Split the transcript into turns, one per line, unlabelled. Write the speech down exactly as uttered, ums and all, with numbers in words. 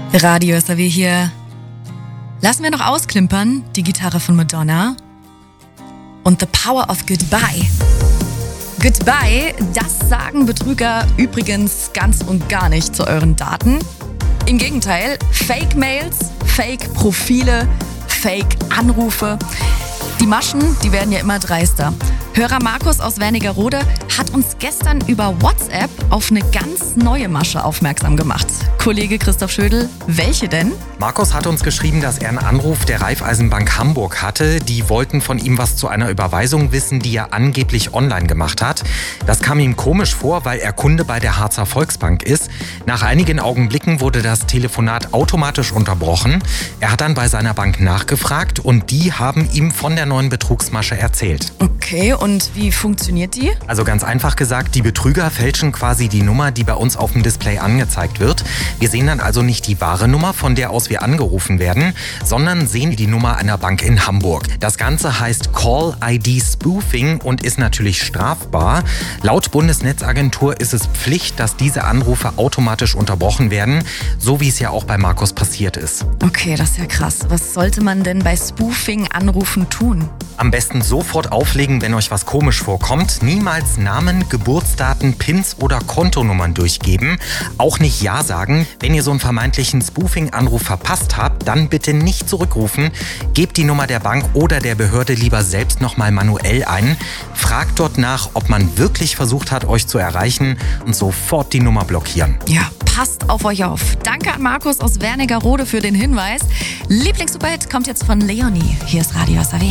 Radio S A W hier. Lassen wir noch ausklimpern, die Gitarre von Madonna und The Power of Goodbye. Goodbye, das sagen Betrüger übrigens ganz und gar nicht zu euren Daten. Im Gegenteil, Fake-Mails, Fake-Profile, Fake-Anrufe. Die Maschen, die werden ja immer dreister. Hörer Markus aus Wernigerode hat uns gestern über WhatsApp auf eine ganz neue Masche aufmerksam gemacht. Kollege Christoph Schödel, welche denn?
Markus hat uns geschrieben, dass er einen Anruf der Raiffeisenbank Hamburg hatte. Die wollten von ihm was zu einer Überweisung wissen, die er angeblich online gemacht hat. Das kam ihm komisch vor, weil er Kunde bei der Harzer Volksbank ist. Nach einigen Augenblicken wurde das Telefonat automatisch unterbrochen. Er hat dann bei seiner Bank nachgefragt und die haben ihm von der neuen Betrugsmasche erzählt.
Okay, und wie funktioniert die?
Also ganz einfach gesagt, die Betrüger fälschen quasi die Nummer, die bei uns auf dem Display angezeigt wird. Wir sehen dann also nicht die wahre Nummer, von der aus wir angerufen werden, sondern sehen die Nummer einer Bank in Hamburg. Das Ganze heißt Call I D Spoofing und ist natürlich strafbar. Laut Bundesnetzagentur ist es Pflicht, dass diese Anrufe automatisch unterbrochen werden, so wie es ja auch bei Markus passiert ist.
Okay, das ist ja krass. Was sollte man denn bei Spoofing-Anrufen tun?
Am besten sofort auflegen, wenn euch was komisch vorkommt. Niemals Namen, Geburtsdaten, Pins oder Kontonummern durchgeben. Auch nicht Ja sagen. Wenn ihr so einen vermeintlichen Spoofing-Anruf verpasst habt, dann bitte nicht zurückrufen. Gebt die Nummer der Bank oder der Behörde lieber selbst nochmal manuell ein. Fragt dort nach, ob man wirklich versucht hat, euch zu erreichen und sofort die Nummer blockieren.
Ja, passt auf euch auf. Danke an Markus aus Wernigerode für den Hinweis. Lieblings-Superhit kommt jetzt von Leonie. Hier ist Radio S A W.